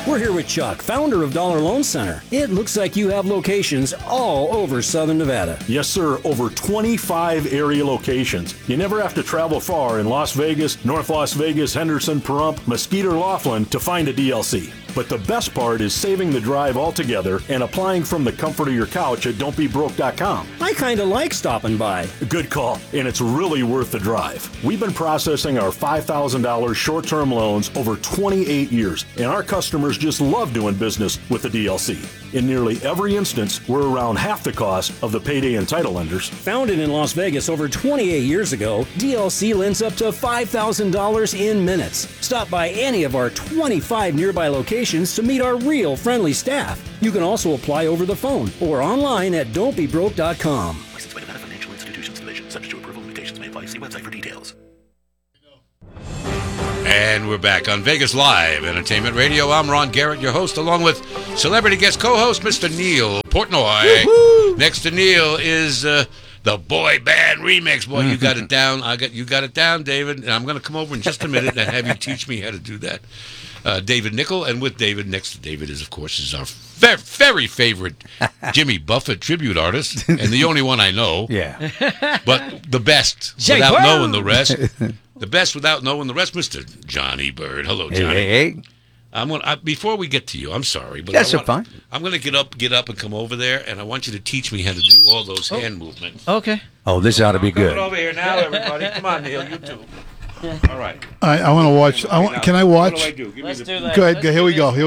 We're here with Chuck, founder of Dollar Loan Center. It looks like you have locations all over Southern Nevada. Yes, sir. Over 25 area locations. You never have to travel far in Las Vegas, North Las Vegas, Henderson, Pahrump, Mesquite, or Laughlin to find a DLC. But the best part is saving the drive altogether and applying from the comfort of your couch at don'tbebroke.com. I kind of like stopping by. Good call, and it's really worth the drive. We've been processing our $5,000 short-term loans over 28 years, and our customers just love doing business with the DLC. In nearly every instance, we're around half the cost of the payday and title lenders. Founded in Las Vegas over 28 years ago, DLC lends up to $5,000 in minutes. Stop by any of our 25 nearby locations to meet our real friendly staff. You can also apply over the phone or online at don'tbebroke.com. Licensed by Nevada Financial Institutions Division. Subject to approval limitations may apply. See website for details. And we're back on Vegas Live Entertainment Radio. I'm Ron Garrett, your host, along with celebrity guest co-host Mr. Neil Portnoy. Woo-hoo! Next to Neil is the boy band remix. Boy, you got it down. You got it down, David. And I'm going to come over in just a minute and have you teach me how to do that. David Nickel, and with David, next to David is, of course, is our very favorite Jimmy Buffett tribute artist, and the only one I know. Yeah. But the best, without knowing the rest. The best without knowing the rest, Mr. Johnny Bird. Hello, Johnny. Hey. Before we get to you, I'm sorry, but that's fine. I'm going to get up and come over there, and I want you to teach me how to do all those hand movements. Okay. Oh, this ought to be good. Coming over here now, everybody. Come on, Neil, you too. All right. I want to watch. Can I watch? What do I do? Let's do that. Go ahead. Here we go.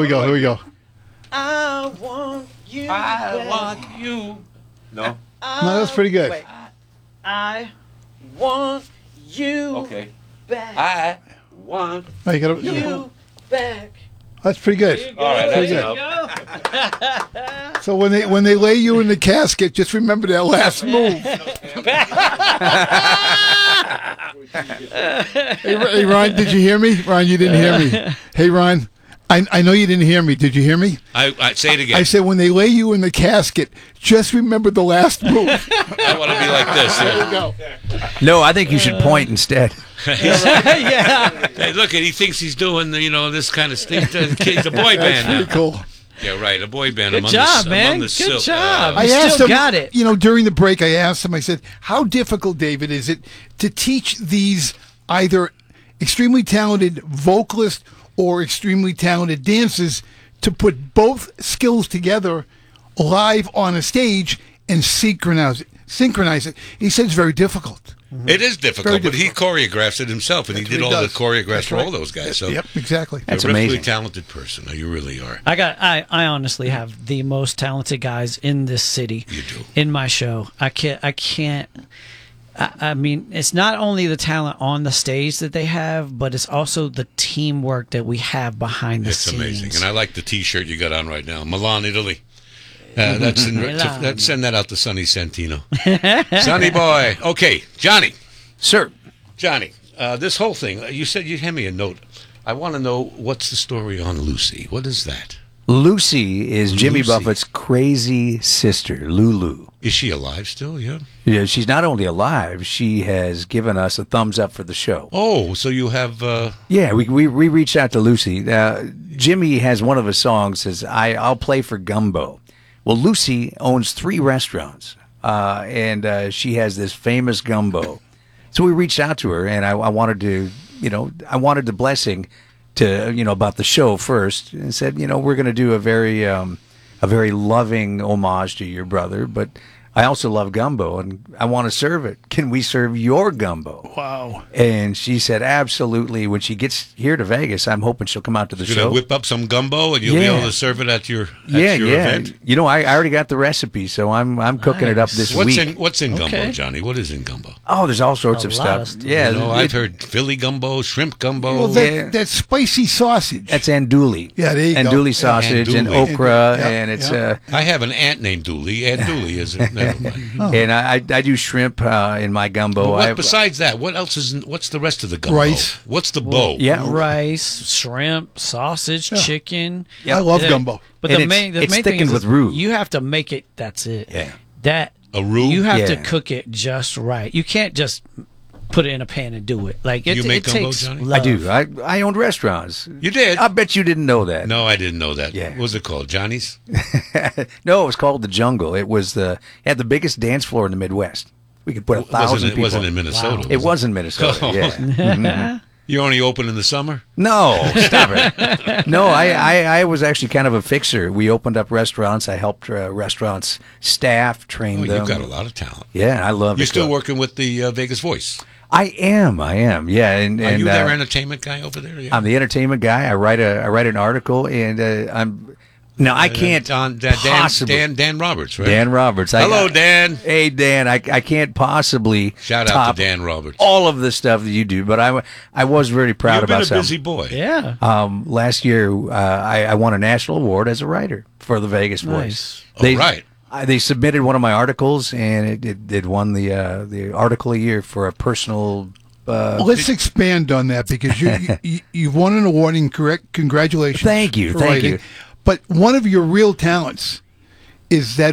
I want you. I want you. No. No, that's pretty good. Wait. I want you. Okay. Back. I want Oh, you gotta, you back. That's pretty good. All right, Pretty that's good. enough. So when they lay you in the casket, just remember that last move. Hey, Ron, did you hear me? Ron, you didn't hear me. Hey, Ron, I know you didn't hear me. Did you hear me? I say it again. I said when they lay you in the casket, just remember the last move. I want to be like this. There you go. No, I think you should point instead. Yeah. Hey, look, he thinks he's doing this kind of thing. He's a boy band now. Pretty cool. Yeah, right. A boy band. Good job, man. Good job. I You asked still him, got it. during the break, I asked him, I said, how difficult, David, is it to teach these either extremely talented vocalists or extremely talented dancers to put both skills together live on a stage and synchronize it? He said it's very difficult. It is difficult, but he difficult. choreographs it himself, and That's he did what all he the does. choreographs That's for right. all those guys. So Yep, exactly. That's you're a really amazing. talented person. You really are. I honestly have the most talented guys in this city. You do. In my show. I mean, it's not only the talent on the stage that they have, but it's also the teamwork that we have behind the It's scenes. amazing, and I like the T-shirt you got on right now, Milan, Italy. Send that out to Sonny Santino. Sonny boy. Okay, Johnny. Sir. Johnny, this whole thing, you said you'd hand me a note. I want to know what's the story on Lucy. What is that? Lucy is Jimmy Lucy. Buffett's crazy sister, Lulu. Is she alive still? Yeah. Yeah, she's not only alive, she has given us a thumbs up for the show. Oh, so you have... Yeah, we reached out to Lucy. Jimmy has one of his songs says, I'll play for Gumbo. Well, Lucy owns 3 restaurants, and she has this famous gumbo. So we reached out to her, and I wanted to, I wanted the blessing to, about the show first, and said, we're going to do a very loving homage to your brother, but I also love gumbo, and I want to serve it. Can we serve your gumbo? Wow. And she said, absolutely. When she gets here to Vegas, I'm hoping she'll come out to the You're show. going to whip up some gumbo, and you'll be able to serve it at your event? I already got the recipe, so I'm cooking it up this week. What's in gumbo, Johnny? What is in gumbo? Oh, there's all sorts of stuff. Yeah, I've heard Philly gumbo, shrimp gumbo. Well, that spicy sausage. That's andouille. Yeah, there you go. Andouille sausage and Andouille. okra, Yeah, and it's I have an aunt named Dooley. Aunt Dooley is it? Never mind. and I do shrimp in my gumbo. Besides that, what else is? What's the rest of the gumbo? Rice. What's the bow? Yeah, Rice, shrimp, sausage, chicken. I love gumbo. But And the it's- main it's thing thickened is with roux. you have to make it. That's it. Yeah. That A roux? you have to Yeah. cook it just right. You can't just put it in a pan and do it. Like You make it gumbo, takes Johnny? love. I do. I owned restaurants. You did? I bet you didn't know that. No, I didn't know that. Yeah. What was it called? Johnny's? No, it was called the Jungle. It had the biggest dance floor in the Midwest. We could put 1,000 people. It wasn't in Minnesota. It was in Minnesota. Oh. Yeah. Mhm. You only open in the summer? No, stop it. No, I was actually kind of a fixer. We opened up restaurants. I helped restaurants staff, train Oh, them. you've got a lot of talent. Yeah, I love it. You're still working with the Vegas Voice. I am. Yeah, and Are you their entertainment guy over there? Yeah. I'm the entertainment guy. I write an article, and I can't possibly. Dan Roberts, right? Dan Roberts. Hello, Dan. Hey, Dan. I can't possibly Shout out top to Dan Roberts. all of the stuff that you do, but I was very proud You've about been a something. busy boy. Yeah. Last year, I won a national award as a writer for the Vegas Voice. Nice. Right. They submitted one of my articles, and it won the article of the year for a personal. Let's expand on that because you've won an award. And congratulations! Thank you, for thank writing. you. But one of your real talents is that